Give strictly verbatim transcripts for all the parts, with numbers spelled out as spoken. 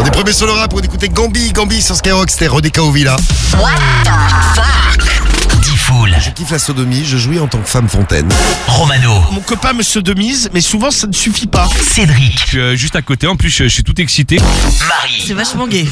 On est premiers sur le rap, on écoutait Gambi, Gambi sur Skyrock, c'était Rodeka Ovila. What the fuck? Diffoul. Je kiffe la sodomie, je jouis en tant que femme fontaine. Romano. Mon copain me sodomise, mais souvent ça ne suffit pas. Cédric. Je suis euh, juste à côté, en plus je, je suis tout excité. Marie. C'est vachement gay.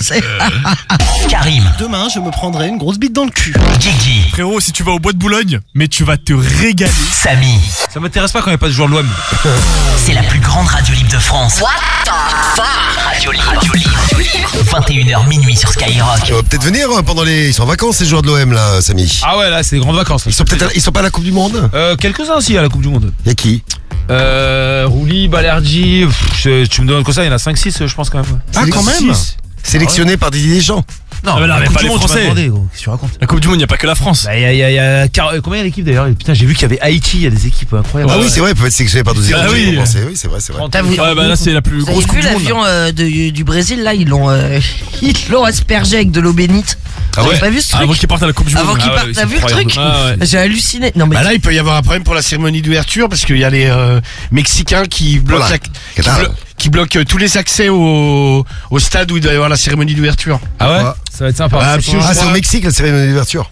Karim. Demain, je me prendrai une grosse bite dans le cul. Guigui. Frérot, si tu vas au bois de Boulogne, mais tu vas te régaler. Samy. Ça m'intéresse pas quand il n'y a pas de joueur de l'O M. C'est la plus grande radio libre de France. What the fuck? Radio libre. Radio libre. vingt et une heures minuit sur Skyrock. On va peut-être venir pendant les... Ils sont en vacances ces joueurs de l'O M là, Samy. Ah ouais, là c'est des grandes vacances. Là. Ils sont peut-être... à- Ils sont pas à la Coupe du Monde. Euh, quelques-uns aussi à la Coupe du Monde. Y'a qui? Euh, Rouli, Balerdi, pff, je- tu me donnes comme ça, il y en a cinq six je pense quand même. Ah, quand même. Sélectionné par Didier Deschamps. Non, mais là, la mais Coupe pas du les Monde, tu m'as Français. demandé, gros. Qu'est-ce que tu racontes? La Coupe du Monde, il n'y a pas que la France. Bah, il y a, il y a, il y a quar- euh, combien il y a d'équipes d'ailleurs? Putain, j'ai vu qu'il y avait Haïti, il y a des équipes incroyables. Ah Ouais, oui, ouais. c'est vrai, ils peuvent être sélectionnés par d'autres Ah équipes. oui. j'ai pensé. Oui, c'est vrai, c'est vrai. T'as vu- Ouais, bah là c'est la plus Vous avez grosse Coupe vu du Monde. l'avion euh, de- du Brésil là, ils l'ont euh, ils l'ont aspergé avec de l'eau bénite. Ah Vous ouais. avez pas vu ce truc? Avant qu'ils partent à la Coupe du Monde. Avant qu'ils Ah ouais, partent, oui, t'as c'est vu le incroyable. truc? Ah ouais. J'ai halluciné. Non mais Bah là, il peut y avoir un problème pour la cérémonie d'ouverture parce qu'il y a les euh, Mexicains qui bloquent, Voilà. la- qui, Qatar. blo- qui bloquent euh, tous les accès au, au stade où il doit y avoir la cérémonie d'ouverture. Ah ouais. Pourquoi Ça va être sympa. Ah, C'est parce que pas- je Ah, c'est crois- au Mexique la cérémonie d'ouverture.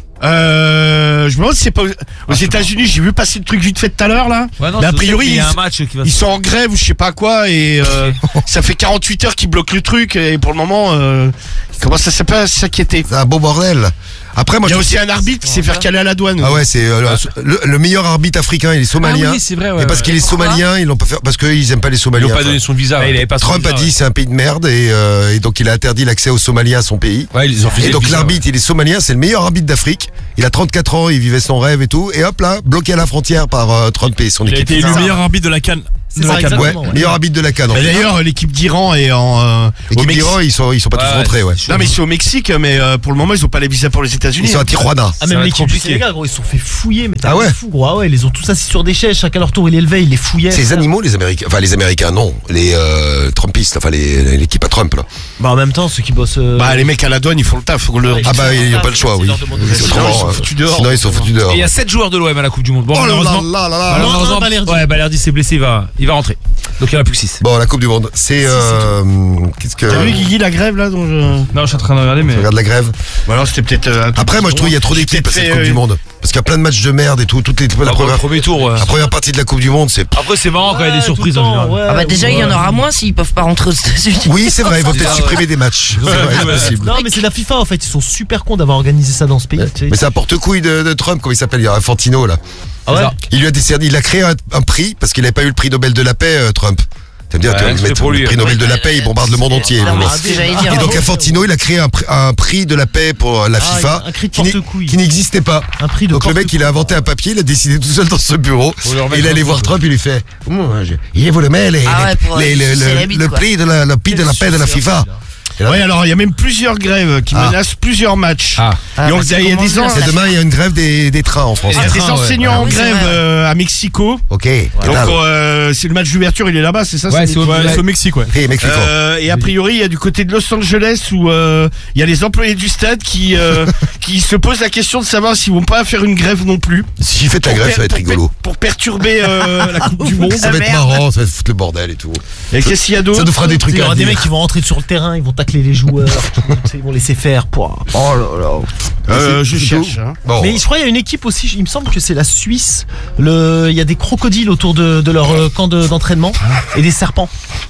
Euh, je me demande si c'est pas aux, aux États-Unis. J'ai vu passer le truc vite fait tout à l'heure là. Ouais, non, mais a c'est priori, il y a un ils- match qui va Ils se- sont en grève ou je sais pas quoi et euh, ça fait quarante-huit heures qu'ils bloquent le truc et pour le moment, euh, ils commencent à s'app- à s'inquiéter. C'est un beau bordel. Après, moi, Il y a je aussi un arbitre qui s'est fait caler à la douane. Ah ouais, c'est euh, le, le meilleur arbitre africain, il est somalien. Ah oui, c'est vrai, ouais, et parce ouais. qu'il est Pourquoi somalien, ils l'ont pas fait parce qu'ils aiment pas les Ils Somaliens. n'ont pas enfin. donné son visa. Ouais, il avait pas son Trump a visa, dit ouais. c'est un pays de merde et, euh, et donc il a interdit l'accès aux Somaliens à son pays. Ouais, ils ont refusé Et le donc visa, l'arbitre, il est somalien, c'est le meilleur arbitre d'Afrique. Il a trente-quatre ans, il vivait son rêve et tout. Et hop là, bloqué à la frontière par euh, Trump et son Il a équipe. été élu ça. meilleur arbitre de la CAN. C'est De ça, la CAN. Ouais, exactement, ouais. meilleur arbitre de la CAN. en Mais fait. d'ailleurs, l'équipe d'Iran est en. Euh, au L'équipe Mexique. d'Iran, ils sont, ils sont pas tous Ouais, rentrés, ouais. c'est chaud. Non, mais ils sont au Mexique, mais euh, pour le moment, ils ont pas les visas pour les États-Unis. Ils sont à Tijuana. Ah, Ça même va être l'équipe du compliqué. Sénégal, gros, ils se sont fait fouiller, mais t'as Ah ouais. fou, gros. Ah ouais, ils les ont tous assis sur des chaises, chacun leur tour, il élevait, il les fouillait. Ces animaux, les Américains, enfin les Américains, non, les euh, Trumpistes, enfin les- l'équipe à Trump là. Bah, en même temps, ceux qui bossent. euh, Bah, les mecs à la douane, ils font le taf. Faut leur... Ah bah ils n'ont pas le choix, oui. Ils leur demandent de Ils sont rester. Sinon, trop ils sont morts, foutus euh, dehors. Sinon ils sont foutus dehors. Et il y a sept joueurs de l'O M à la Coupe du Monde. Bon, Oh là malheureusement. là là là là. Ouais, malheureusement, un Balerdi. ouais, Balerdi s'est blessé, il va, il va rentrer. Donc il n'y en a plus que six. Bon, la Coupe du Monde, c'est euh, qu'est-ce que T'as vu, Guigui, la grève là dont je... Non, je suis en train de regarder, mais. regarde la grève. Bah alors, c'était peut-être. euh, un truc Après, moi je trouve il y a trop J'ai d'équipes à peut-être cette fait, Coupe euh, du Monde, parce qu'il y a plein de matchs de merde et tout. Toutes les la Après, première, le premier tour, ouais. la première partie de la Coupe du Monde, c'est. Après, c'est marrant quand il y a des Ouais, surprises tout le en temps, général. ouais, ah bah déjà il y en ouais. aura moins s'ils peuvent pas rentrer aux États-Unis. Oui, c'est vrai, ils vont C'est peut-être ça, supprimer des matchs. C'est vrai, Ouais. possible. Non, mais c'est la FIFA en fait, ils sont super cons d'avoir organisé ça dans ce pays. tu sais. Mais c'est un porte-couille de, de Trump, comment il s'appelle, il y a Fantino là. Ah ouais. Il lui a décerné, il a créé un, un prix parce qu'il n'avait pas eu le prix Nobel de la paix, euh, Trump. Ça veut dire Ouais, tu vois, c'est mettre pour le lui. prix Nobel de la Ouais, paix, il bombarde le monde entier. Non, mais évidemment. c'est ce que j'allais dire. Et donc Infantino, il a créé un, prix- un prix de la paix pour la Ah, FIFA un cri de qui n'est- porte-couille. qui n'existait pas. Un prix de Donc le mec, il a inventé un papier, il a décidé tout seul dans ce bureau. Faut le remettre Et il dans allait le voir truc. Trump, il lui fait Moi, je- il vous le met les, Ah ouais, pour, les- euh, les- sucer le, la bite, le quoi. prix de la, le prix de la paix de la FIFA. Et là, Ouais, alors il y a même plusieurs grèves qui Ah. menacent plusieurs matchs. Ah. Ah, Et on- bah, il y a- il y a ça des commence ans- bien, c'est demain, il y a une grève des, des trains en France. Il y a des trains, ouais. enseignants Ah en oui, c'est grève vrai, ouais. euh, à Mexico. Ok, quel Donc tal. euh, c'est le match d'ouverture, il est là-bas, c'est ça Ouais, c'est c'est au, ouais. c'est au Mexique, ouais. Hey, Mexico. Euh, et a priori, il y a du côté de Los Angeles où euh, il y a les employés du stade qui euh, qui se posent la question de savoir s'ils vont pas faire une grève non plus. Si vous faites la Pour grève, per- ça va être pour rigolo. per- Pour perturber euh, la Coupe du Monde. Ça va être merde. marrant, ça va foutre le bordel et tout. Et qu'est-ce qu'il y a d'autre Ça nous fera des Il trucs y à aura des dire. mecs qui vont rentrer sur le terrain, ils vont tacler les joueurs, tu sais, ils vont laisser faire. Pouah. Oh là là. Euh, Je C'est cherche. tout. hein. Bon. Mais je crois qu'il y a une équipe aussi, il me semble que c'est la Suisse. Le, il y a des crocodiles autour de, de leur euh, camp de- d'entraînement et des serpents.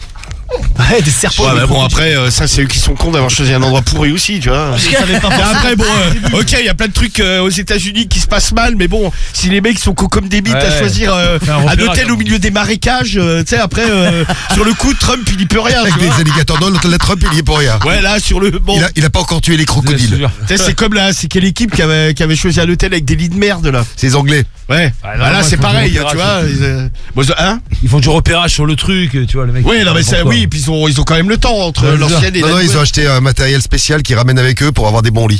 Ouais, des serpents. Ouais, des mais bon, crocodiles. après, euh, ça, c'est eux qui sont cons d'avoir choisi un endroit pourri aussi, tu vois. Je savais pas Et penser. après, bon, euh, ok, il y a plein de trucs euh, aux États-Unis qui se passent mal, mais bon, si les mecs sont cons comme des bites à Ouais. choisir euh, Faire un un repérage, hôtel hein. au milieu des marécages, euh, tu sais, après, euh, sur le coup, Trump, il y peut rien. Avec tu des vois. alligators. Non, la Trump, il y est pour rien. Ouais, là, sur le. Bon, Il a, il a pas encore tué les crocodiles. tu sais, c'est comme là, c'est quelle équipe qui avait, qui avait choisi un hôtel avec des lits de merde, là. C'est les Anglais. Ouais, Ah, non, bah, là, moi, c'est il faut pareil, du tu repérage, vois. ils, euh, bon, hein Ils font du repérage sur le truc, tu vois, le mec. Oui, non, mais ça, oui, et puis ils ont, ils ont quand même le temps entre Ouais, l'ancienne et Non, la non, ils nouvelle. ont acheté un matériel spécial qu'ils ramènent avec eux pour avoir des bons lits.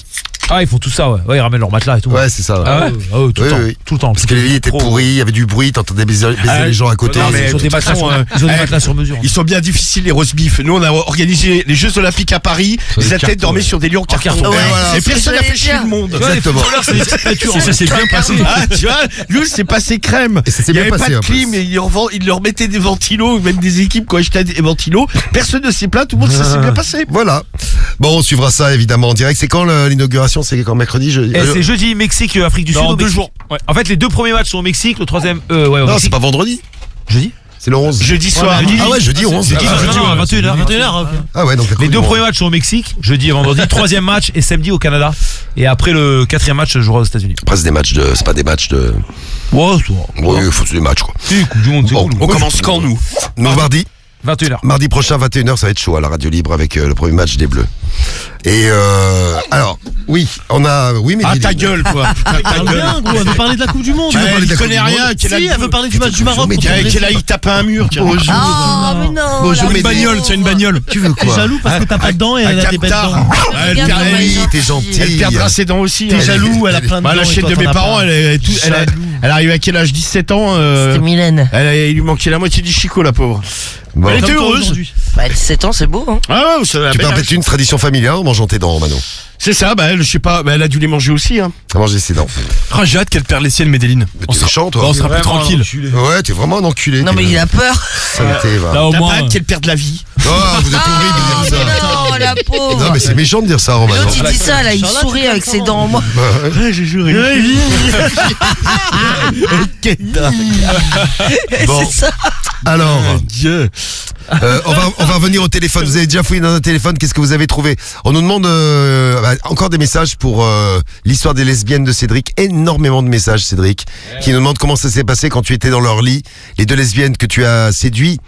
Ah, ils font tout ça, ouais. Ouais, ils ramènent leur matelas et tout. Ouais, c'est ça. Ah ouais, ah ouais, tout le Oui, temps. oui. Tout le temps. Parce que les lits étaient pourris, il y avait du bruit, t'entendais baiser, baiser Ah, les gens à côté. non, mais ils ont de des toute matelas façon, sur- euh, ils ont des eh, matelas sur mesure. Ils sont bien difficiles les roast beef. Nous on a organisé les Jeux Olympiques à Paris. Sur Les des athlètes cartons, dormaient ouais. sur des lits en carton. carton. Ouais, Et voilà. c'est ce que personne n'a j'allais fait chier dire. le monde. Exactement. Et ça s'est bien passé. Ah, tu vois, nous c'est passé crème. Et ça s'est Il y bien avait passé, pas en de clim, plus. et ils leur, vend- ils leur mettaient des ventilos, même des équipes qui achetaient des ventilos. Personne ne s'est plaint, tout le monde ça s'est bien passé. Voilà. Bon, on suivra ça évidemment en direct. C'est quand le- l'inauguration? C'est quand mercredi? Je... Et c'est jeudi, Mexique, Afrique du Dans Sud. au deux Mexique. jours. Ouais. En fait, les deux premiers matchs sont au Mexique, le troisième, euh, ouais, au Non, Mexique. c'est pas vendredi. Jeudi. C'est le onze. Jeudi soir. jeudi. Ah ouais, jeudi onze. Ah, Ah, jeudi, ouais. à vingt et une heures. vingt et une heures. Ah ouais, donc la Les Coupe deux du premiers Monde. matchs sont au Mexique, jeudi et vendredi. Troisième match est samedi au Canada. Et après le quatrième match, je jouerai aux États-Unis. Après, c'est des matchs de. C'est pas des matchs de. Ouais, Oui, il faut des matchs quoi. c'est Coupe du Monde, c'est Bon, cool. On commence quand nous? Nous, mardi. vingt et une heures. Mardi prochain, vingt et une heures, ça va être chaud à la radio libre avec euh, le premier match des Bleus. Et euh, alors, oui, on a. Oui, mais. Ah ta gueule quoi. Putain, ta Parle gueule. bien, gros, elle veut parler de la Coupe du Monde. Tu veux Ouais, parler de il la connaît Coupe du rien. Monde Qu'elle a- Si, elle veut parler du match du Maroc. Mais contre Qu'elle le qu'elle Brésil. aille taper un mur. tiens. Bonjour. Ah, mais non. Bonjour, la mais- pauvre. c'est une bagnole. Tu veux T'es quoi? jaloux parce que t'as pas de dents et Un elle a des belles captard. dents. Ouais, Elle Regarde perd- comment elle- ils sont t'es gentils. gentil. elle perdra ses dents aussi. T'es hein. jaloux, elle a plein de Bah, dents. la et chaîne toi, de t'en mes as parents, pas. elle est tout- elle a- Jaloux. elle arrive à quel âge? dix-sept ans. euh, C'était Mylène. Elle a- il lui manquait la moitié du chicot, la pauvre. Bon. Elle était Comme toi heureuse. aujourd'hui. Bah, dix-sept ans, c'est beau, hein. Ah ouais, c'est la Tu belle perpètes âge. une tradition familiale en mangeant tes dents, Manon. C'est ça, bah elle, je sais pas, bah, elle a dû les manger aussi. Hein. À manger ses dents. Ah, j'ai hâte qu'elle perde les siennes, Médéline. Mais t'es méchant, toi. On sera plus tranquille. Ouais, t'es vraiment un enculé. Non, t'es mais le- il a peur. Saleté, va. Là, au T'as moins. pas hâte qu'elle perde la vie. Oh, vous êtes horrible Ah, de dire mais ça. non, la pauvre. Non, mais c'est méchant de dire ça, Romain. L'autre, il dit ça, là, il sourit avec ses dents en moi. Ouais, j'ai juré. Bon, C'est ça. alors, Dieu. euh, on, va, on va revenir au téléphone. Vous avez déjà fouillé dans un téléphone, qu'est-ce que vous avez trouvé? On nous demande euh, bah, encore des messages pour euh, l'histoire des lesbiennes de Cédric. Énormément de messages, Cédric, qui nous demandent comment ça s'est passé quand tu étais dans leur lit. Les deux lesbiennes que tu as séduit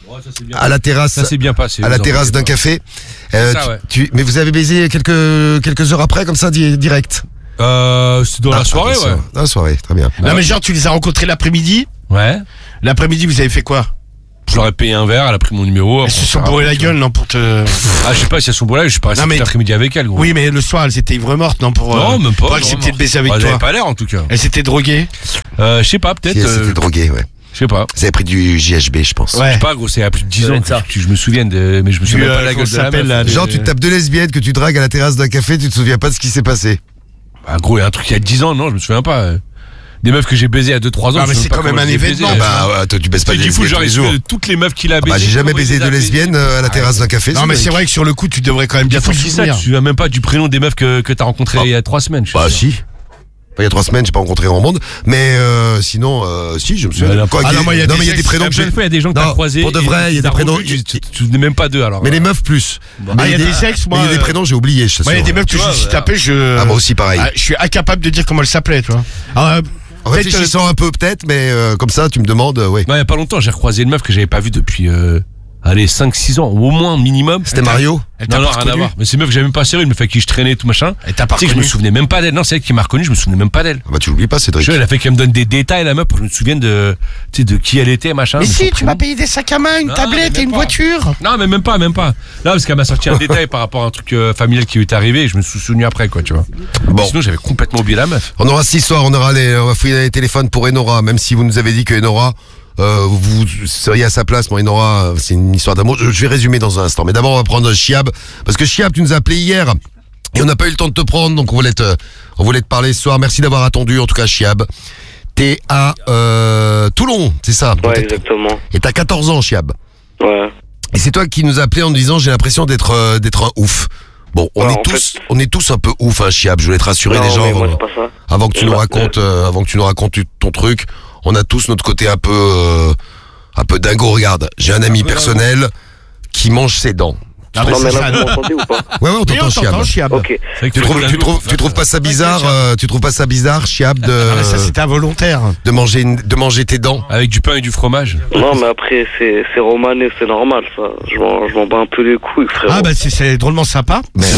à la terrasse. Ça s'est bien passé. à la vous en terrasse faites d'un pas. café. Euh, C'est ça, tu- ouais. tu- mais vous avez baisé quelques, quelques heures après, comme ça, di- direct? Euh, c'est dans Ah, la soirée, ah, ouais. Dans la soirée, très bien. Non, mais genre, tu les as rencontrés l'après-midi. Ouais. L'après-midi, vous avez fait quoi? Je leur ai payé un verre, elle a pris mon numéro. Elles se sont bourré la gueule, non, pour te. Ah, je sais pas si elles sont bourrées, je suis pas resté Non, mais- toute l'après-midi avec elles, gros. Oui, mais le soir, elles étaient ivres mortes, non, pour. Non, euh, même pas. Pour accepter de baiser avec Elles toi. avaient pas l'air, en tout cas. Elles s'étaient droguées. Euh, je sais pas, Si peut-être. elle euh, s'était droguée, ouais. Je sais pas. Vous avez pris du J H B, je pense. Ouais. Je sais pas, gros, c'est il y a plus de dix Ça doit ans être ça. que je me souviens de, mais je me Du, souviens euh, pas de la comment gueule de ça la meuf. s'appelle, là, mais- Genre, tu tapes deux lesbiennes que tu dragues à la terrasse d'un café, tu te souviens pas de ce qui s'est passé. Ah, gros, il y a un truc il y a dix ans, non, je me souviens pas. Des meufs que j'ai baisées à deux trois ans. Ah, je mais me c'est souviens quand pas même comment un je les ai événement. baisées. Bah, ouais, toi, tu baisses pas C'est des du fou, lesbiennes genre, tous les il jours. se- toutes les meufs qu'il a Ah bah, baisées. j'ai jamais comment il baisé les a de baisées. lesbiennes euh, à la terrasse d'un café. Non, mais c'est Cédric. vrai que sur le coup, tu devrais quand même bien Du t'en coup, je dis ça, souvenir. tu te souviens même pas du prénom des meufs que, que t'as rencontrées il y a trois semaines. je suis Bah, sûr. si. Enfin, il y a trois semaines, j'ai pas rencontré grand monde. Mais euh, sinon, euh, si, je me souviens. Ouais, là, Quoi, ah qu'il- non, moi, il y a non, des mais il y a des ex- prénoms La que j'ai. prochaine fois, il y a des gens que Non, t'as croisés. pour de et vrai, il y a t'as des prénoms- revu, Tu tu- tu te souvenais même pas d'eux, alors. Mais les meufs plus. Ah, Mais il y a des- des ex, moi. mais il y a des euh, prénoms, j'ai oublié, je Moi, il y a des meufs que Tu je vois, suis voilà. tapé, je. Ah, moi aussi, pareil. Ah, je suis incapable de dire comment elle s'appelait, tu vois. Alors, euh, En peut-être, réfléchissant un peu, peut-être, mais euh, comme ça, tu me demandes, euh, ouais. Non, il y a pas longtemps, j'ai recroisé une meuf que j'avais pas vue depuis, euh, allez, cinq six ans, ou au moins minimum. C'était Mario? Elle t'a Non, non, pas rien à reconnu. voir. Mais c'est une meuf que j'avais même pas sérieux, une meuf avec qui je traînais et tout machin. Elle t'a pas Tu sais que je me reconnu. souvenais même pas d'elle. Non, c'est elle qui m'a reconnu, je me souvenais même pas d'elle. Ah bah, tu l'oublies pas, Cédric. Je sais, elle a fait qu'elle me donne des détails, la meuf, pour que je me souvienne de, tu sais, de qui elle était, machin. Mais de si, son tu m'as prénom. payé des sacs à main, une Non, tablette mais et une même pas. voiture. Non, mais même pas, même pas. Là, parce qu'elle m'a sorti un détail par rapport à un truc euh, familial qui lui est arrivé et je me suis souvenu après, quoi, tu vois. Bon. Sinon, j'avais complètement oublié la meuf. On aura cette histoire, on aura les, on va fouiller dans les téléphones pour Enora, même si vous nous avez dit que Enora, euh, vous seriez à sa place. Moi, Enora, euh, c'est une histoire d'amour. Je je vais résumer dans un instant. Mais d'abord, on va prendre Chiab, parce que Chiab, tu nous as appelé hier et on n'a pas eu le temps de te prendre, donc on voulait te, on voulait te parler ce soir. Merci d'avoir attendu, en tout cas, Chiab. T'es à euh, Toulon, c'est ça? Ouais, T'es- exactement. Et t'as quatorze ans, Chiab. Ouais. Et c'est toi qui nous as appelé en nous disant j'ai l'impression d'être euh, d'être un ouf. Bon, on Ouais, est en tous, fait- on est tous un peu ouf, hein, Chiab. Je voulais te rassurer non, déjà mais avant, moi, c'est pas ça. avant que tu nous Ouais. racontes, euh, avant que tu nous racontes ton truc. On a tous notre côté un peu, euh, un peu dingo. Regarde, j'ai un ami personnel qui mange ses dents. Ah, Non, mais c'est là, ça. vous m'entendez ou pas? Ouais, ouais, on Oui, t'entend, on Chiab. t'entend, Chiab. Ok. C'est vrai que Tu trouves, le tu dingo, trouves, ça tu trouves fait- pas ça bizarre, euh, tu trouves pas ça bizarre, Chiab, de, Ah, mais ça, c'était involontaire. de manger, une- de manger tes dents? Avec du pain et du fromage. Non, mais après, c'est c'est romané, c'est normal, ça. Je m'en je m'en bats un peu les couilles, frérot. Ah, bah, c'est- c'est drôlement sympa. Mais,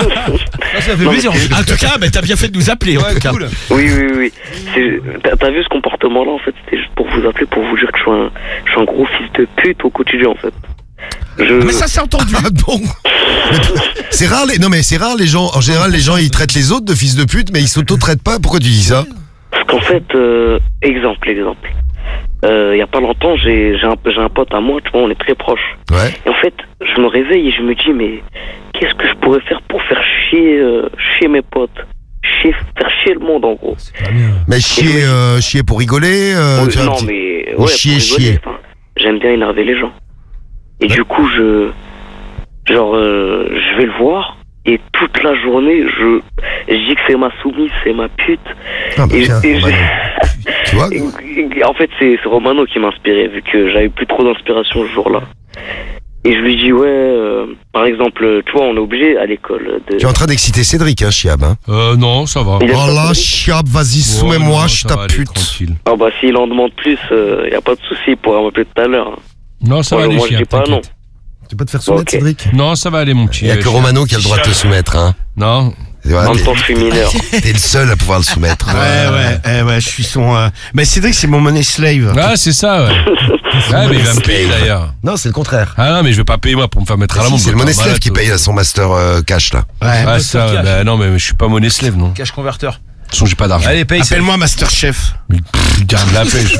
Ça fait Non, plaisir. mais En tout cas, bah, t'as bien fait de nous appeler, en tout cas. Oui, oui, oui. C'est- T'as t'as vu ce comportement-là, en fait? C'était juste pour vous appeler, pour vous dire que je suis un, je suis un gros fils de pute au quotidien, en fait. Je... Mais ça, c'est entendu. Ah bon. Mais c'est rare les. Non mais c'est rare les gens. En général, les gens ils traitent les autres de fils de pute, mais ils s'auto-traitent pas. Pourquoi tu dis ça? Parce qu'en fait, euh, exemple, exemple. Euh, il y a pas longtemps, j'ai j'ai un, j'ai un pote à moi, tu vois, on est très proches. Ouais. Et en fait, je me réveille et je me dis, mais qu'est-ce que je pourrais faire pour faire chier, euh, chier mes potes, chier, faire chier le monde en gros. Mais chier, euh, chier pour rigoler. Euh, Euh, tu vois, un non petit- mais ou ouais, chier, pour rigoler, chier. enfin, j'aime bien énerver les gens. Et du coup, je genre euh, je vais le voir et toute la journée, je je dis que c'est ma soumise, c'est ma pute. Ah, bah, Et- tiens, et Romano. Tu vois? Et- et- En fait, c'est c'est Romano qui m'a inspiré, vu que j'avais plus trop d'inspiration ce jour-là. Et je lui dis, ouais, euh, par exemple, tu vois, on est obligé à l'école de... Tu es en train d'exciter Cédric, hein, Chiab. Hein. Euh, non, ça va. Il est Oh pas là, Cédric. Chiab, vas-y, Ouais, soumets-moi, non, je ça va ta aller, pute. tranquille. Ah bah, s'il en demande plus, il euh, y a pas de souci, il pourra m'appeler tout à l'heure. hein. Non, ça Moi, va aller, moi, je Chiab, dis pas non. t'inquiète. Tu peux te faire soumettre, Ok. Cédric? Non, ça va aller, mon petit. Il y a euh, que Chiab. Romano qui a le droit de te soumettre. Hein. Non. Et voilà, En même t'es- temps, je suis mineur. T'es le seul à pouvoir le soumettre. Ouais, ouais, eh ouais, je suis son. euh, Mais Cédric, c'est mon money slave. Ah, c'est ça, ouais. Ah, mais il va me payer d'ailleurs. Non, c'est le contraire. Ah non, mais je vais pas payer moi pour me faire mettre à Ah, la si, montre. c'est le T'es money un slave malade, qui toi. paye là, son master euh, cash là. Ouais. Ah, ça, Cash. bah non, mais je suis pas money slave, non. De Cash converteur. toute façon, j'ai pas d'argent. Allez, paye. Appelle-moi Masterchef. Mais pff, garde la pêche.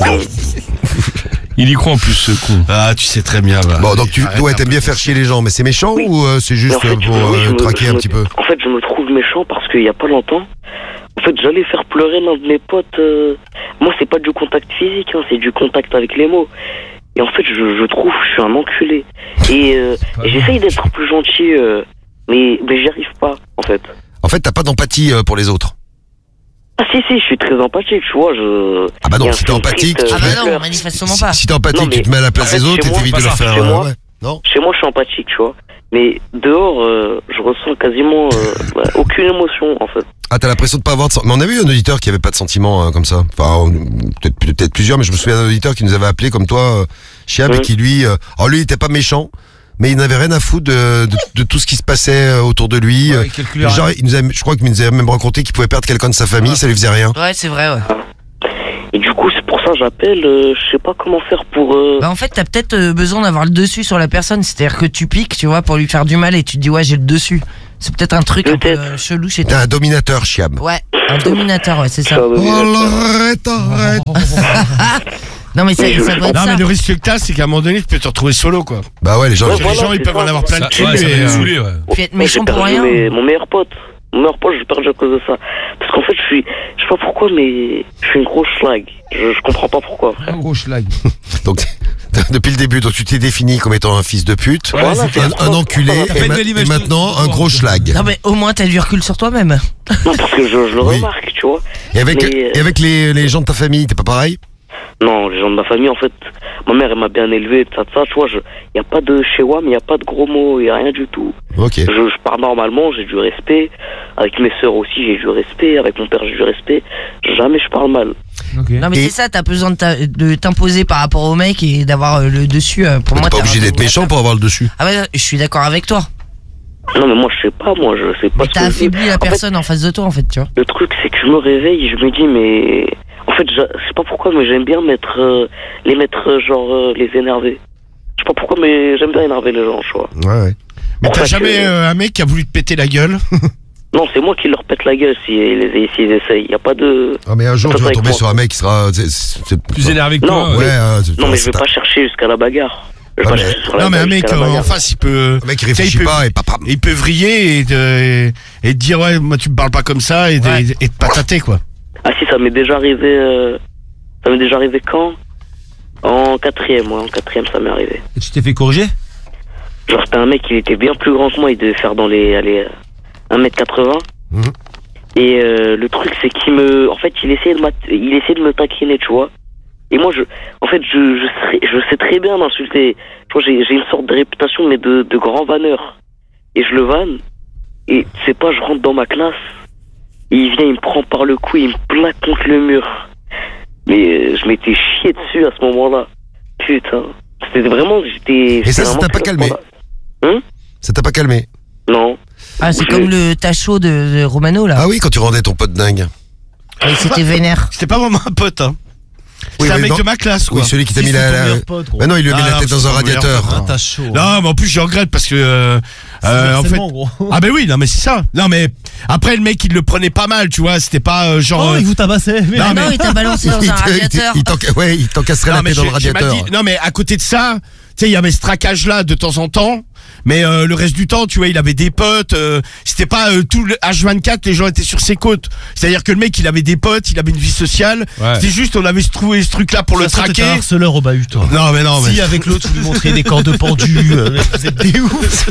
Il y croit en plus, ce con. Ah, tu sais très bien. Bah. Bon, donc tu Arrête ouais, un t'aimes peu bien de faire euh, chier les gens, mais c'est méchant Oui. ou euh, c'est Mais juste en fait, euh, pour oui, euh, je me- traquer je un me- petit peu? En fait, je me trouve méchant parce qu'il y a pas longtemps, en fait, j'allais faire pleurer l'un de mes potes. euh, Moi, c'est pas du contact physique, hein, c'est du contact avec les mots. Et en fait, je, je trouve que je suis un enculé. Et, euh, et j'essaye d'être plus gentil, euh, mais, mais j'y arrive pas, en fait. En fait, t'as pas d'empathie euh, pour les autres. Ah si, si, je suis très empathique, tu vois. Je... Ah bah non, il y a un si t'es film empathique, triste, tu euh, Ah bah fais- je non, pleure. manifestement Si, pas. si t'es empathique, Non, mais tu te mets à la place en fait, des autres chez et moi, t'évites de c'est leur ça, faire. chez euh, moi. ouais. Non. Chez moi, je suis empathique, tu vois. Mais dehors, euh, je ressens quasiment euh, bah, aucune émotion, en fait. Ah, t'as l'impression de pas avoir de. sen- Mais on avait eu un auditeur qui avait pas de sentiments euh, comme ça. Enfin, on- peut-être peut-être plusieurs, mais je me souviens d'un auditeur qui nous avait appelé comme toi, euh, Chiab, et Mhm. qui lui, euh, alors lui, il était pas méchant, mais il n'avait rien à foutre de, de, de tout ce qui se passait euh, autour de lui. Ouais, Euh, il calculait Genre, il nous a, je crois qu'il nous avait même raconté qu'il pouvait perdre quelqu'un de sa famille, ça lui faisait rien. Ouais, c'est vrai, ouais. Et du coup, c'est pour ça que j'appelle. euh, je sais pas comment faire pour. Euh... Bah en fait, t'as peut-être euh, besoin d'avoir le dessus sur la personne. C'est-à-dire que tu piques, tu vois, pour lui faire du mal et tu te dis, ouais, j'ai le dessus. C'est peut-être un truc un peu Peut-être. euh, chelou chez T'es toi. un dominateur, Chiab. Ouais, un dominateur, ouais, c'est ça. ça va Oh, mieux. arrête, arrête. Non, mais ça, Mais je- ça doit être Non, ça. mais le risque que t'as, c'est qu'à un moment donné, tu peux te retrouver solo, quoi. Bah ouais, les gens. Ouais, Parce que voilà, les gens, ils c'est peuvent ça. en avoir plein Ça, de cul. ouais, ça va et, me euh, saouler, ouais. Puis être Moi, méchant j'ai pour perdu rien. mes- mon meilleur pote. Mon meilleur pote, je l'ai perdu à cause de ça. Parce qu'en fait, je suis. Je sais pas pourquoi, mais. Je suis une grosse schlag. Je, je comprends pas pourquoi. Un gros schlag. Donc, depuis le début, donc tu t'es défini comme étant un fils de pute, Voilà, un, c'est un ça. enculé, T'as et, une ma- belle et image de- maintenant un de- gros schlag. Non, mais au moins, t'as du recul sur toi-même. Non, parce que je, je le Oui. remarque, tu vois. Et avec, Mais, euh, et avec les, les gens de ta famille, t'es pas pareil? Non, les gens de ma famille, en fait, ma mère, elle m'a bien élevé, tout ça, tout ça, tu vois, il n'y a pas de chez moi, mais il n'y a pas de gros mots, il n'y a rien du tout. Ok. Je, je pars normalement, j'ai du respect, avec mes sœurs aussi, j'ai du respect, avec mon père, j'ai du respect, jamais je parle mal. Ok. Non, mais Et- c'est ça, t'as besoin de ta- de t'imposer par rapport au mec et d'avoir euh, le dessus. euh, Pour Mais moi, t'es pas t'es obligé un d'être méchant dominateur. pour avoir le dessus. Ah ouais, je suis d'accord avec toi. Non, mais moi, je sais pas, moi, je sais pas Mais ce t'as que je veux. affaibli la En fait, personne en face de toi, en fait, tu vois. le truc, c'est que je me réveille et je me dis, mais... En fait, je je sais pas pourquoi, mais j'aime bien mettre... euh, les mettre, euh, genre, euh, les énerver. Je sais pas pourquoi, mais j'aime bien énerver les gens, tu vois. Ouais, ouais. Mais t'as Parce jamais que- euh, un mec qui a voulu te péter la gueule? Non, c'est moi qui leur pète la gueule s'ils s'ils essayent. Il n'y a pas de... Ah, mais un jour, Ça tu vas peut tomber être sur un mec qui sera. c'est- c'est- Plus énervé que Non, toi. Ouais, ouais. hein, c'est- Non, mais c'est je vais un- pas chercher jusqu'à la bagarre. Je vais Ah, pas mais- chercher sur la Non, mais un bagarre mec jusqu'à la euh, en bagarre. face, il peut. Un mec qui Tu sais, réfléchit il peut- pas et papam. Il peut vriller et te, et te dire, ouais, moi, tu me parles pas comme ça, et, de- Ouais. et te patater, quoi. Ah si, ça m'est déjà arrivé... euh, Ça m'est déjà arrivé quand? En quatrième, ouais, en quatrième, ça m'est arrivé. Et tu t'es fait corriger? Genre, c'était un mec, il était bien plus grand que moi, il devait faire dans les... Allez, un mètre quatre-vingts. Mhm. Et euh, le truc, c'est qu'il me... En fait, il essayait de, m'att- il essayait de me taquiner, tu vois. Et moi, je... En fait, je, je, sais, je sais très bien m'insulter. Tu vois, j'ai j'ai une sorte de réputation, mais de, de grand vanneur. Et je le vanne. Et tu sais pas, je rentre dans ma classe. Et il vient, il me prend par le cou, il me plaque contre le mur. Mais euh, je m'étais chié dessus à ce moment-là. Putain. C'était vraiment... j'étais. Et ça, c'était ça vraiment t'a pas très calmé? scandaleux. Ça t'a pas calmé? Non. Ah, c'est Je- comme le tacho de, de Romano, là. Ah oui, quand tu rendais ton pote dingue. Et c'était vénère. C'était pas vraiment un pote, hein. Oui, C'est un oui, mec non. de ma classe, quoi. Oui, celui qui t'a Si, mis c'est la. ton la- meilleur pote, gros. Bah non, il lui a mis Ah, la non, tête dans c'est un ton meilleur radiateur. pote. Ah, t'as chaud. Non, mais en plus, je regrette parce que. Euh, euh, en fait. Harcèlement, gros. Ah, ben oui, non, mais c'est ça. Non, mais après, le mec, il le prenait pas mal, tu vois. C'était pas euh, genre. Oh, euh, il vous tabassait. Mais... Non, Ah mais- non, il t'a balancé dans Il un te- il te- radiateur. il t'enca- Ouais, il t'encastrait Non, la mais tête dans le j'ai- j'ai mal radiateur. dit- non, mais à côté de ça, tu sais, il y avait ce traquage-là de temps en temps. Mais euh, le reste du temps, tu vois, il avait des potes. Euh, c'était pas euh, tout le H vingt-quatre, les gens étaient sur ses côtes. C'est-à-dire que le mec, il avait des potes, il avait une vie sociale. Ouais. C'était juste, on avait trouvé ce truc-là pour De le toute façon, t'étais traquer. un harceleur au bahut, toi. Non, mais non, mais. Si, avec l'autre, vous lui montriez des cordes pendues. euh, vous êtes des ouf.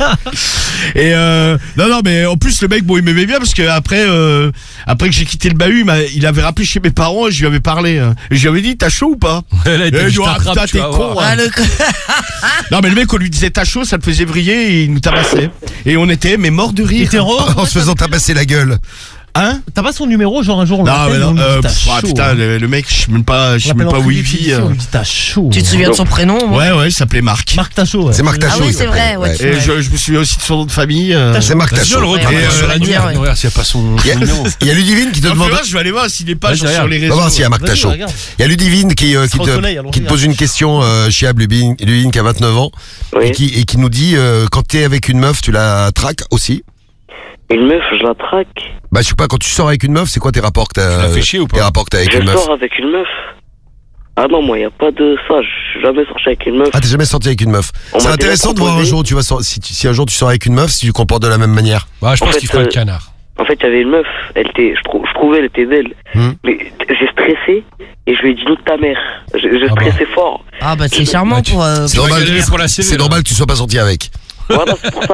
Et euh, non, non, mais en plus, le mec, bon, il m'aimait bien parce que après, euh, après que j'ai quitté le bahut, il, m'a- il avait rappelé chez mes parents et je lui avais parlé. euh, et je lui avais dit, t'as chaud ou pas? Là, il t'a Eh, dit, je lui ai dit, ah, t'attrapes, putain, tu t'es vas con, voir. hein. Ah, le... Non, mais le mec, on lui disait, t'as chaud, ça le faisait vriller et il nous tabassait. Et on était, mais morts de rire. Hétéro. En se faisant tabasser la gueule. Hein? T'as pas son numéro, genre un jour on Non, l'appelle, mais non, on lui dit, euh, t'as pff, ah, chaud, putain, hein. le, le mec, je sais même pas, je sais On même l'appelle pas en où il privé, vit. on euh. lui dit, t'as chaud. Tu te souviens de son prénom moi Ouais, ouais, il s'appelait Marc. Marc Tachaud. ouais. C'est Marc Ah Tachaud. oui, il c'est s'appelle. vrai, ouais, tu- Et je, je me souviens aussi de son nom de famille. euh. C'est Marc Vas-y, on le Tachaud. retrouve Ouais, sur ouais, la ouais, nuit. ouais. Regarde s'il n'y a pas son Il y a- son numéro. il y a Ludivine qui te Non, demande. fais voir, je vais aller voir s'il est pas Vas-y, genre, sur regarde. les On réseaux. va voir s'il y a Marc Vas-y, Tachaud. regarde. Il y a Ludivine qui, euh, qui, sera au te, soleil, allons-y, qui te pose une question, euh, Chiab, Ludivine, Ludivine qui a vingt-neuf ans, Oui. et, qui, et qui nous dit euh, quand t'es avec une meuf, tu la traques aussi. Une meuf, je la traque. Bah, je sais pas, quand tu sors avec une meuf, c'est quoi tes rapports que Tu t'as l'as fait chier ou pas tes rapports que t'as avec Je une meuf sors avec une meuf. Ah non, moi, y a pas de ça. Je suis jamais sorti avec une meuf. Ah, t'es jamais sorti avec une meuf. On C'est m'a intéressant déjà de voir un proposé. jour où tu vas sor- si, tu- si un jour tu sors avec une meuf, si tu te comportes de la même manière. Bah, je En pense fait, qu'il fera le euh, canard. En fait, il y avait une meuf. Elle était, je, trou- je trouvais, elle était belle. Hmm. Mais j'ai stressé et je lui ai dit nous ta mère. J'ai j'ai Ah bah. stressé fort. Ah bah c'est charmant Bah, tu- pour... euh, C'est Tu vas normal, galérer pour la C V, c'est là. normal que tu sois pas sorti avec. Voilà, c'est pour ça.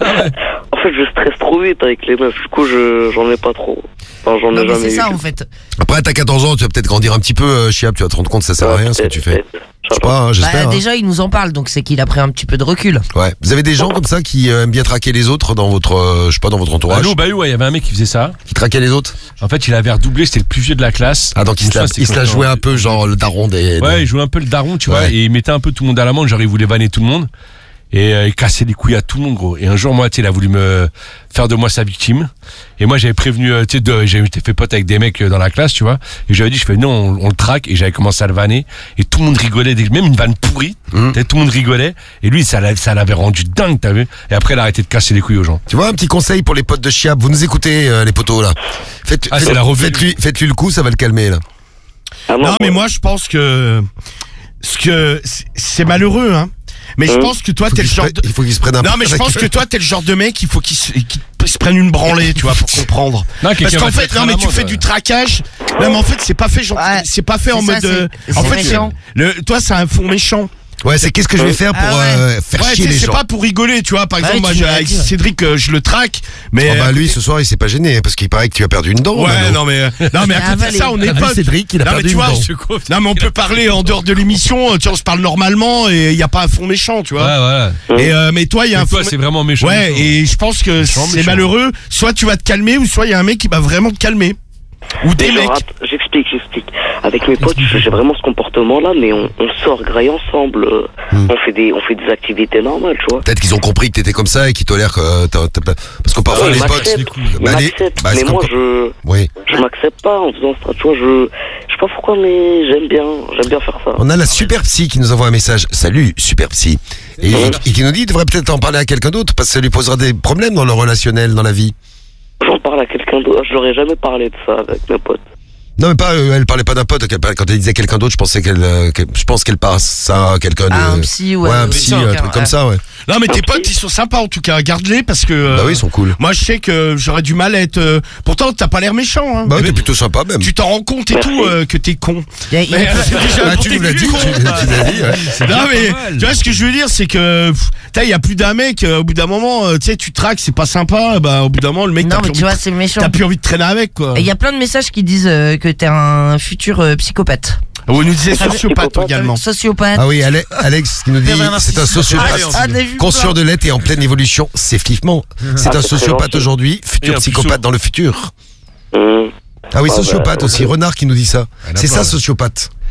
En fait, je stresse trop vite avec les meufs. Du coup, je j'en ai pas trop. Enfin, j'en Non ai mais jamais c'est eu. ça en fait. Après, t'as quatorze ans, tu vas peut-être grandir un petit peu, euh, Chiab, tu vas te rendre compte que ça sert à rien ce que tu fais. Je sais pas, hein, Bah, j'espère. hein. déjà il nous en parle donc c'est qu'il a pris un petit peu de recul. Ouais. Vous avez des gens comme ça qui euh, aiment bien traquer les autres dans votre, euh, je sais pas, dans votre entourage, Allô, bah oui, ouais, il y avait un mec qui faisait ça. qui traquait les autres. En fait, il avait redoublé, c'était le plus vieux de la classe. Ah, donc il se la, Une fois, il se la c'était jouait quand- un peu genre le daron des. Ouais, des- il jouait un peu le daron, tu Ouais. vois, et il mettait un peu tout le monde à l'amende, genre il voulait vanner tout le monde. Et euh, il cassait les couilles à tout le monde, gros. Et un jour, moi, tu sais, il a voulu me faire de moi sa victime. Et moi, j'avais prévenu, euh, tu sais, de- j'avais été fait pote avec des mecs euh, dans la classe, tu vois. Et j'avais dit, je fais, non, on, on le traque. Et j'avais commencé à le vanner. Et tout le monde rigolait, dès- même une vanne pourrie. Mhm. Tu sais, tout le monde rigolait. Et lui, ça, l'a- ça l'avait rendu dingue, t'as vu. Et après, il a arrêté de casser les couilles aux gens. Tu vois, un petit conseil pour les potes de Chiab. Vous nous écoutez, euh, les potos là. Faites, Ah, c'est faites- la revue. faites-lui, faites-lui le coup, ça va le calmer là. Ah Non, mais moi, je pense que. Ce que. c'est- C'est malheureux, hein. Mais je Hein pense que toi, Faut t'es le qu'il se genre prenne- de. Il faut qu'il se prenne un Non, peu mais je la pense gueule. que toi, t'es le genre de mec, il faut qu'il se, qu'il se prenne une branlée, tu vois, pour comprendre. Non, Parce quelqu'un qu'en va te fait, mettre non, à mais tu l'amende, fais ouais. du traquage. Non, mais en fait, c'est pas fait, genre, Ouais, c'est pas fait en c'est ça, mode. euh, c'est- En c'est fait, méchant. le, toi, c'est un fond méchant. Ouais, c'est qu'est-ce que je vais faire pour Ah ouais. euh, faire Ouais, tu chier sais, les c'est gens. pas pour rigoler, tu vois. Par Ouais, exemple, moi, tu je- l'as avec dit, ouais. Cédric, euh, je le traque, mais. Oh bah euh, lui, ce soir, il s'est pas gêné parce qu'il paraît que tu as perdu une dent. Ouais, Mano. non, mais. euh, Non, mais à Il a côté de avalé. ça, on est Ah, lui, potes. Cédric, il a Non, mais perdu tu une vois, dent. je- Non, mais on peut parler en dehors de l'émission, tu vois, on se parle normalement et il n'y a pas un fond méchant, tu Ouais, vois. voilà. Et, euh, mais toi, il y a un Mais toi, fond. c'est vraiment méchant. Ouais, méchant. et je pense que Méchant, c'est méchant. malheureux. Soit tu vas te calmer, ou soit il y a un mec qui va vraiment te calmer. Ou des Mais mecs. genre, att- j'explique, j'explique. Avec mes potes, j'ai vraiment ce comportement-là, mais on, on sort graille ensemble. euh, Hmm. On fait des, on fait des activités normales, tu vois. Peut-être qu'ils ont compris que t'étais comme ça et qu'ils tolèrent que euh, t'as- t'as pas- parce que parfois Ouais, les ils potes. m'acceptent, ils Bah, les- m'acceptent, bah, c'est mais comme moi, quand- je, Oui. je m'accepte pas en faisant ça, tu vois. Je, je sais pas pourquoi, mais j'aime bien, j'aime bien faire ça. On a la super psy qui nous envoie un message. Salut, super psy. Et, et qui nous dit, il devrait peut-être en parler à quelqu'un d'autre parce que ça lui posera des problèmes dans le relationnel, dans la vie. J'en parle à quelqu'un d'autre. Je leur ai jamais parlé de ça avec mes potes. Non, mais pas, euh, elle parlait pas d'un pote. qu'elle parlait- Quand elle disait quelqu'un d'autre, je pensais qu'elle, euh, que- je pense qu'elle passe ça à quelqu'un de. Ah, un psy, ouais. Ouais, un ouais, psy, ouais, un ouais, truc ouais. comme ça, ouais. Non, mais tes potes, ils sont sympas en tout cas. Garde-les parce que. euh, Bah oui, ils sont cool. Moi, je sais que j'aurais du mal à être. euh, Pourtant, t'as pas l'air méchant. Hein. Bah oui, Mais t'es plutôt sympa même. tu t'en rends compte et Merci. tout euh, que t'es con. Il y a- il y a- Mais, euh, c'est déjà Bah, pour tu tes nous l'as dit, con, tu, tu bah. l'as dit, ouais. Non mais pas mal. tu vois ce que je veux dire, c'est que pff, t'as, il y a plus d'un mec. euh, au bout d'un moment, euh, tu sais, tu traques, c'est pas sympa. Bah au bout d'un moment, le mec, Non t'as, mais plus tu vois envie, c'est méchant. t'as plus envie de traîner avec quoi. Et il y a plein de messages qui disent euh, que t'es un futur euh, psychopathe. On nous disait Ah, sociopathe psychopathe, également. Sociopathe. Ah oui, Ale- Alex qui nous dit, Pervers c'est un narcissique. sociopathe. Ah, des vues Conscient de l'être et en pleine évolution, c'est flippant. C'est Ah, un c'est sociopathe gentil. aujourd'hui, Et futur un psychopathe puceau. dans le futur. Hum. Ah oui, Ah, sociopathe bah, aussi. Renard qui nous dit ça. Elle a C'est pas, ça, là. sociopathe.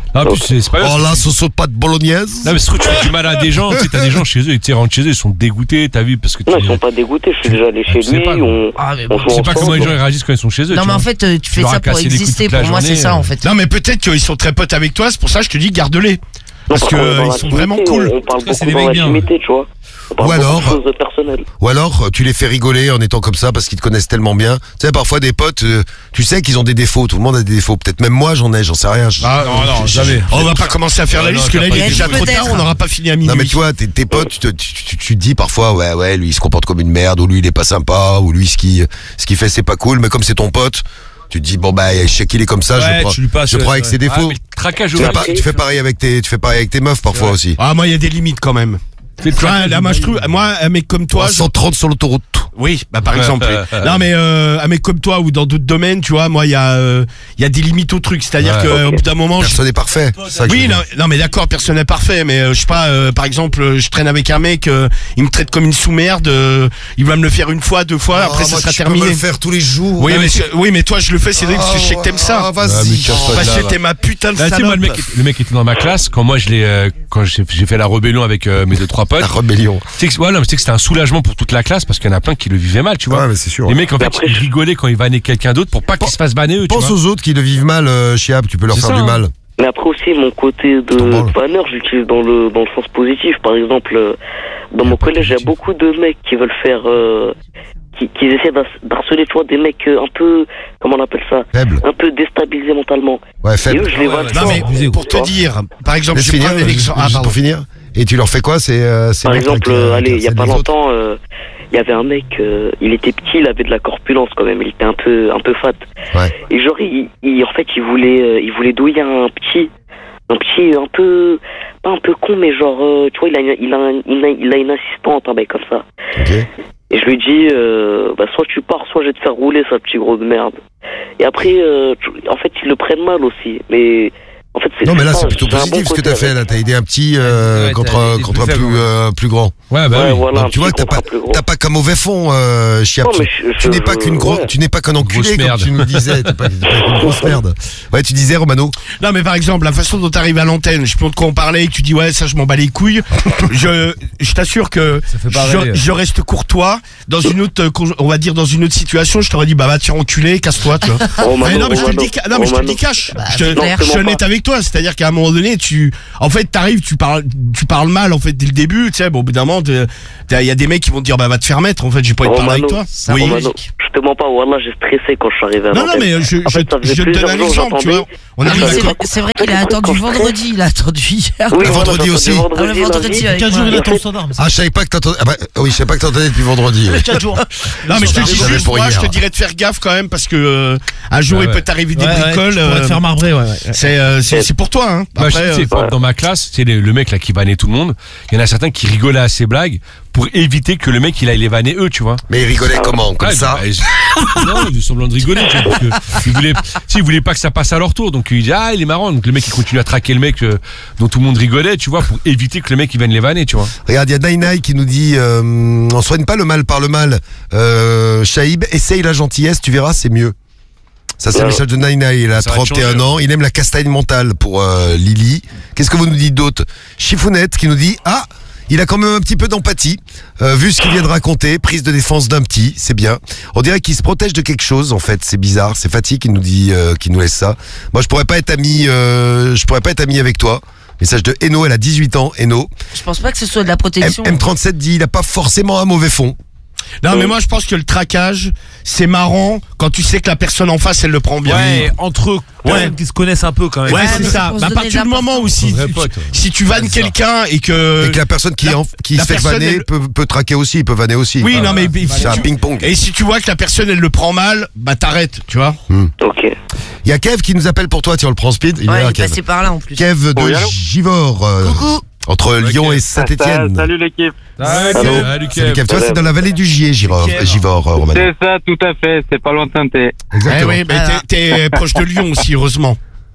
Ah, en plus, c'est c'est pas Oh là, ce sont pas de bolognaise. Non, mais surtout, tu fais du mal à des gens. Tu sais, t'as des gens chez eux, ils rentrent chez eux, ils sont dégoûtés, t'as vu, parce que tu. Non, ils sont pas dégoûtés, je suis déjà allé chez tu sais lui, pas, on. Ah, mais on bon. joue Je sais pas ensemble. comment les gens ils réagissent quand ils sont chez eux. Non, tu mais en vois. fait, euh, tu fais leur ça as pour cassé les couilles exister. toute la Pour moi, c'est journée, ça, euh. en fait. Non mais peut-être qu'ils sont très potes avec toi, c'est pour ça que je te dis garde-les. Parce Non, que par contre, euh, dans ils sont l'intimité, vraiment cool. On, on parle Parce que c'est beaucoup des dans mecs bien, l'intimité, tu vois. On parle Ou beaucoup alors- de choses personnelles. Ou alors, tu les fais rigoler en étant comme ça parce qu'ils te connaissent tellement bien. Tu sais, parfois des potes, euh, tu sais qu'ils ont des défauts. Tout le monde a des défauts. Peut-être même moi, j'en ai, j'en sais rien. Je- Ah non, non, jamais. On va pas commencer à faire la Non, liste, non, que là il t'as est pas déjà dit. trop tard, Peut-être. on n'aura pas fini à minuit. Non mais tu vois, tes, tes potes, tu te, tu, tu- tu te dis parfois, ouais, ouais, lui il se comporte comme une merde, ou lui il est pas sympa, ou lui ce qu'il ce qu'il fait c'est pas cool. Mais comme c'est ton pote, tu te dis bon bah je sais qu'il est comme ça, Ouais, je prends, tu lui passes, je prends ouais, avec ouais. ses Ah, défauts. mais le traquage tu, au fais mal. pas- tu fais pareil avec tes, tu fais pareil avec tes meufs parfois aussi. Ah moi il y a des limites quand même. Fais le Tu vois, traquage là au moi je mal. trouve, moi un mec comme toi, Toi, je- cent trente sur l'autoroute. oui, bah par exemple. oui. Non mais euh, un mec comme toi ou dans d'autres domaines, tu vois, moi il y a euh, il y a des limites au truc, c'est-à-dire Ouais. que euh, au bout d'un moment, je- Personne n'est parfait. c'est ça que oui, je veux non, dire. non, mais d'accord, personne n'est parfait, mais euh, je sais pas, euh, par exemple, euh, je traîne avec un mec, euh, il me traite comme une sous-merde, euh, il va me le faire une fois, deux fois, après Ah, ça moi, sera tu peux me terminé. le faire tous les jours. Oui, mais, c'est- oui, mais toi je le fais, c'est vrai, parce que je sais que t'aimes ça. Ah, Ah, mais vas-y. casse-toi de Parce là, que va. t'es ma putain de Là, tu sais, salope. moi, le mec, le mec était dans ma classe quand moi je l'ai, euh, quand j'ai j'ai fait la rébellion avec euh, mes deux trois potes. La rébellion. Tu sais que, ouais, non, mais tu sais que c'était un soulagement pour toute la classe parce qu'il y en a plein qui le vivaient mal, tu vois. Ouais, mais c'est sûr. Les mecs en Mais fait après, ils je- rigolaient quand ils vannaient quelqu'un d'autre pour pas qu'ils se fassent vanner eux, tu Pense vois. aux autres qui le vivent mal, euh, Chiab, tu peux leur C'est faire ça, du hein. mal. Mais après aussi, mon côté T'en de branles. vanneur, j'utilise dans le, dans le sens positif. Par exemple, euh, dans mon collège, il y a beaucoup de mecs qui veulent faire... Euh, qui, qui essaient d'har- d'harceler, tu vois, des mecs euh, un peu... Comment on appelle ça? Faible. Un peu déstabilisés mentalement. Ouais, Et faible. eux, je les ouais, vanne ouais, Non fort, mais abusé, pour te tu vois. dire, par exemple, Laisse je finir, prends un juste- exemple. Ah, juste pardon. pour finir. Et tu leur fais quoi? C'est euh, c'est Par mecs exemple, qui- euh, qui allez, il y a harcèlent pas les autres. longtemps, euh, il y avait un mec, euh, il était petit, il avait de la corpulence quand même, il était un peu, un peu fat. Ouais. Et genre, il, il- en fait, il voulait, euh, il voulait douiller un petit, un petit un peu, pas un peu con, mais genre, euh, tu vois, il a, une- il a, un- il a, il a une assistante, un mec comme ça. Ok. Et je lui dis, euh, bah, soit tu pars, soit je vais te faire rouler, ça petit gros de merde. Et après, euh, tu- en fait, ils le prennent mal aussi, mais en fait, c'est Non mais là ça, c'est plutôt j'ai un positif bon ce que côté t'as fait avec. là. T'as aidé un petit euh, Ouais, contre t'as aidé contre le un plus plus faible, euh, plus grand. Ouais, bah Ouais, oui. voilà, un Donc tu vois petit que t'as contre pas un plus gros. t'as pas qu'un mauvais fond, euh, Chiab. Non, Tu, mais je- tu je- n'es pas qu'une gro- ouais. tu n'es pas qu'un enculé Grosse comme merde. tu nous le disais. T'es pas, t'es pas qu'une grosse merde. Ouais, tu disais Romano. Non mais par exemple la façon dont t'arrives à l'antenne, je sais pas de quoi on parlait, et tu dis ouais ça je m'en bats les couilles. je je t'assure que fait pas je, rêver. je reste courtois. Dans une autre, euh, con- on va dire dans une autre situation, je t'aurais dit bah va te faire enculer, casse-toi, tu vois. Romano, Mais non mais je te le Romano, dis, ca- non mais je te le dis Romano. cash. Bah, je te, c'est clair. je suis honnête avec toi, c'est-à-dire qu'à un moment donné tu, en fait t'arrives, tu parles, tu parles mal en fait dès le début, tu sais. Bon au bout d'un moment, il y a des mecs qui vont te dire bah va te faire mettre. En fait j'ai pas envie de parler avec Romano, toi. Ça Oui. va. Romano, je te mens pas, Wallah, j'ai stressé quand je suis arrivé à Non non l'antenne. mais je, En fait, je, ça faisait je te donne plusieurs un jours, exemple, tu vois. j'entendais. On Ah, arrive mais à c'est quoi- vrai- c'est vrai qu'il a En fait, attendu quand je vendredi, il a attendu hier. Oui, Le voilà, vendredi j'ai aussi. entendu Ah, le vendredi, lundi. avec quinze moi. jours, il Et en attend fait, le standard. mais Ah, je savais pas que t'entendais. Ah bah oui, je savais pas que t'entendais depuis vendredi. ouais. quatre jours. Non mais je te Ils dis sont juste, pour moi je hier. te dirais de faire gaffe quand même parce que euh, un jour Ouais, il ouais. peut t'arriver des Ouais, ouais, bricoles. tu pourrais euh, te faire marbrer, ouais, ouais. c'est euh, c'est c'est pour toi hein. Moi, je Après, sais, euh, par exemple, dans ma classe, c'est le, le mec là qui vannait tout le monde. Il y en a certains qui rigolaient à ses blagues pour éviter que le mec il aille les vanner eux, tu vois. Mais ils rigolaient comment? Comme Ouais, ça? bah, ils- non, ils semblant de rigoler, tu vois, parce que ils voulaient, tu sais, ils voulaient pas que ça passe à leur tour, donc ils disaient ah il est marrant, donc le mec il continue à traquer le mec euh, dont tout le monde rigolait, tu vois, pour éviter que le mec il vienne les vanner, tu vois. Regarde, il y a Nainai qui nous dit euh, on soigne pas le mal par le mal. Euh, Shaib, essaye la gentillesse, tu verras, c'est mieux. Ça, c'est Ouais. le message de Nainai. Il a Ça va te trente et un changer. ans. Il aime la castagne mentale pour euh, Lily. Qu'est-ce que vous nous dites d'autre? Chifounette qui nous dit ah, il a quand même un petit peu d'empathie. Euh, vu ce qu'il vient de raconter, prise de défense d'un petit, c'est bien. On dirait qu'il se protège de quelque chose, en fait. C'est bizarre. C'est Fatih qui nous dit, euh, qui nous laisse ça. Moi, je pourrais pas être ami, euh, je pourrais pas être ami avec toi. Message de Eno, elle a dix-huit ans. Eno. Je pense pas que ce soit de la M- protection. M37 dit, il a pas forcément un mauvais fond. non mais moi je pense que le traquage c'est marrant quand tu sais que la personne en face elle le prend bien. Ouais, entre eux, Ouais. qui se connaissent un peu quand même. Ouais, Ouais, c'est mais ça. c'est pour Bah, à se partir du donner moment où si, Vrai tu- pote. si tu vannes C'est ça. quelqu'un et que Et que la personne qui, la- en- qui la se fait personne, vanner elle- peut, peut traquer aussi, peut vanner aussi. oui Enfin, non mais c'est un si tu- ping-pong. et si tu vois que la personne elle le prend mal, bah t'arrêtes, tu vois. Ok. Il y a Kev qui nous appelle pour toi, tiens, on le prend en speed. Il est Ouais, là, il est Kev. passé par là en plus. Kev de Oui, allô Givors, euh, Coucou. entre Lyon et Saint-Etienne. Salut l'équipe. Salut, Allô. salut, Salut Kev. Kev. Tu vois, c'est dans la vallée du Gier, Givors, Kev. Givors euh, Romano. C'est ça, tout à fait. C'est pas loin de Saint-Étienne. Eh Exactement. oui, mais Voilà. t'es t'es proche de Lyon aussi heureusement.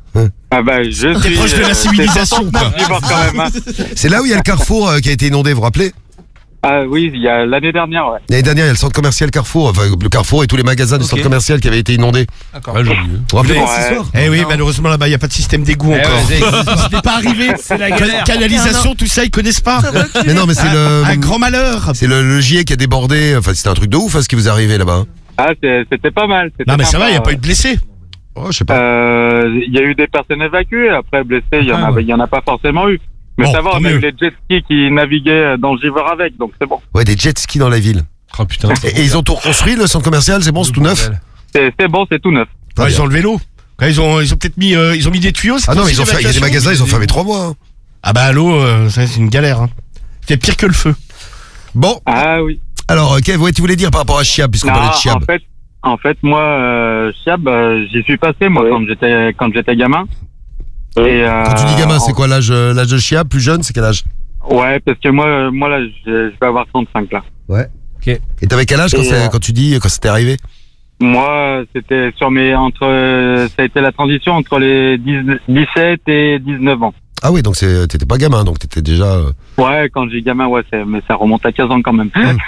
Ah bah, je T'es suis. proche de la euh, civilisation, c'est quoi. soixante-neuf, Givors, quand même. hein. C'est là où il y a le carrefour euh, qui a été inondé, vous vous rappelez? Ah oui, il y a l'année dernière, ouais. L'année dernière, il y a le centre commercial Carrefour, enfin le Carrefour et tous les magasins du Ok. centre commercial qui avaient été inondés. D'accord. Ouais, j'ai vu. Vous vous rappelez Ouais. Ce soir. Eh oui, Non. malheureusement là-bas, il n'y a pas de système d'égout Eh encore. ouais, c'est- Ce n'est pas arrivé. C'est la Can- galère. Canalisation, tout ça, ils connaissent pas. Mais non, mais c'est Un le. grand malheur. C'est le, le G I E qui a débordé. Enfin, c'était un truc de ouf, hein, ce qui vous est arrivé là-bas. hein. Ah, c'est- c'était pas mal. c'était Non mais ça sympa, va, il n'y a pas eu ouais. de blessés. Oh, je sais pas. Euh, Il y a eu des personnes évacuées, après blessées, il y en Ah, a, ouais. il y en a pas forcément eu. Mais Bon, ça va, tant on a mieux. eu les jet skis qui naviguaient dans le Giver avec, donc c'est bon. Ouais, des jet skis dans la ville. Oh putain. Et, et ils ont tout reconstruit, le centre commercial, c'est bon, c'est tout neuf. C'est c'est bon, c'est tout neuf. Très Ouais, bien. ils ont le vélo. Ouais, Ils ont, ils ont peut-être mis, euh, ils ont mis des tuyaux. c'est Ah non, mais possible, ils ont fait, il y a des l'évacuation magasins, ils ont fermé trois mois. hein. Ah bah l'eau, euh, ça, c'est une galère. Hein. C'est pire que le feu. Bon, Ah oui. alors, Kev, ouais, tu voulais dire par rapport à Chiab, puisqu'on Non, parlait de en Chiab. fait, en fait, moi, euh, Chiab, euh, j'y suis passé, moi, Ouais. quand j'étais, quand j'étais gamin. Et, euh, Quand tu dis gamin, c'est en- quoi l'âge, euh, l'âge de Chiab? Plus jeune, c'est quel âge? Ouais, parce que moi, euh, moi là, je, je vais avoir trente-cinq là. Ouais. Et t'avais quel âge quand, Et, c'est- euh, quand tu dis, quand c'était arrivé? Moi, c'était sur mes entre, euh, ça a été la transition entre les dix dix-sept et dix-neuf ans. Ah oui, donc c'est- t'étais pas gamin, donc t'étais déjà. euh, Ouais, quand j'ai gamin, ouais, c'est, mais ça remonte à quinze ans quand même.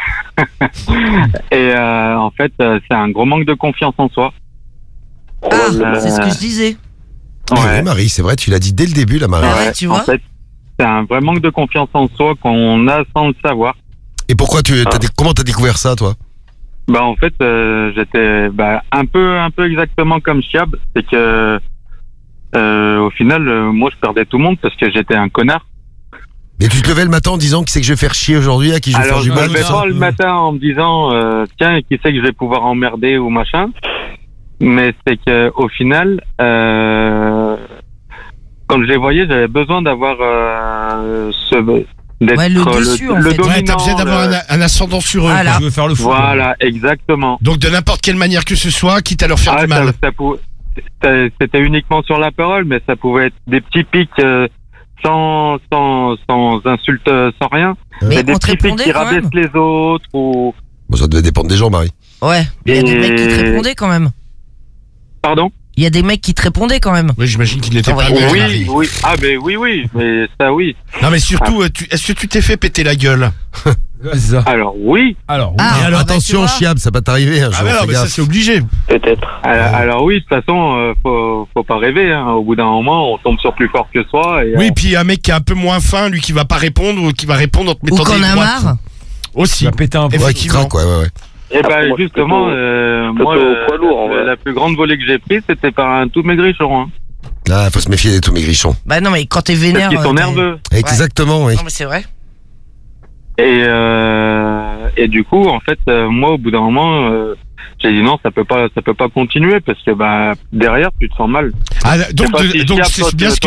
Et euh, en fait, euh, c'est un gros manque de confiance en soi. Ah, Euh, c'est ce que je disais. Oui, Ouais. oui, Marie, c'est vrai, tu l'as dit dès le début, la Marie. Ah ouais, tu vois. En fait, c'est un vrai manque de confiance en soi qu'on a sans le savoir. Et pourquoi tu, t'as dé- comment t'as découvert ça, toi? Bah en fait, euh, j'étais bah, un peu, un peu exactement comme Chiab, c'est que euh, au final, euh, moi, je perdais tout le monde parce que j'étais un connard. Mais tu te levais le matin en disant qui c'est que je vais faire chier aujourd'hui, à qui je vais Alors, faire je du me mal, levais tout ça. pas le matin en me disant euh, tiens, qui c'est que je vais pouvoir emmerder ou machin. Mais c'est que au final, euh, quand je les voyais, j'avais besoin d'avoir euh, ce d'être Ouais, le dessus, en fait. Ouais, dominant, t'as besoin d'avoir le- un, un ascendant sur eux. Voilà. quoi. Je veux faire le fou. Voilà, exactement. Donc de n'importe quelle manière que ce soit, quitte à leur faire Ah, du ça- mal. ça pou- ça- C'était uniquement sur la parole, mais ça pouvait être des petits pics euh, sans, sans, sans insulte, euh, sans rien. Mais des on te petits pics répondait qui quand même. rabaissent les autres ou... Bon, ça devait dépendre des gens, Marie. Ouais, il y a des Et- mecs qui te répondaient quand même. Pardon? Il y a des mecs qui te répondaient quand même. Oui, j'imagine qu'il n'était Ah pas ouais. bien, Oui, Marie. oui. Ah, ben oui, oui, mais ça, oui. Non mais surtout, euh, tu- est-ce que tu t'es fait péter la gueule? Ouais, c'est ça. Alors, oui. Alors, oui. Ah, Et alors, ah bah, tu attention, vois. Chiab, ça va t'arriver un Ah jour, ouais, non, fais mais ça gaffe. c'est obligé. Peut-être. Alors, alors oui, de toute façon, euh, faut, faut pas rêver. Hein. Au bout d'un moment, on tombe sur plus fort que soi. Et, Oui, euh, puis un mec qui est un peu moins fin, lui qui va pas répondre ou qui va répondre en te Ou mettant qu'on des a droites. marre. Tu Aussi. vas péter un peu. Ouais, qui effectivement. craque, ouais, ouais, ouais. et Après, ben moi, justement, plutôt- euh, plutôt moi, au poids lourd, en la, vrai. la plus grande volée que j'ai prise, c'était par un tout maigrichon. Hein. Ah, faut se méfier des tout maigrichons. Bah non, mais quand t'es vénère. Parce qu'ils sont euh, t'es- nerveux. Exactement, oui. Non, mais c'est vrai. Et, euh, et du coup, en fait, euh, moi, au bout d'un moment, euh, j'ai dit non, ça peut pas, ça peut pas continuer parce que bah derrière, tu te sens mal. Ah, Je sais donc pas de- si donc Chiab, c'est toi, bien tu- ce que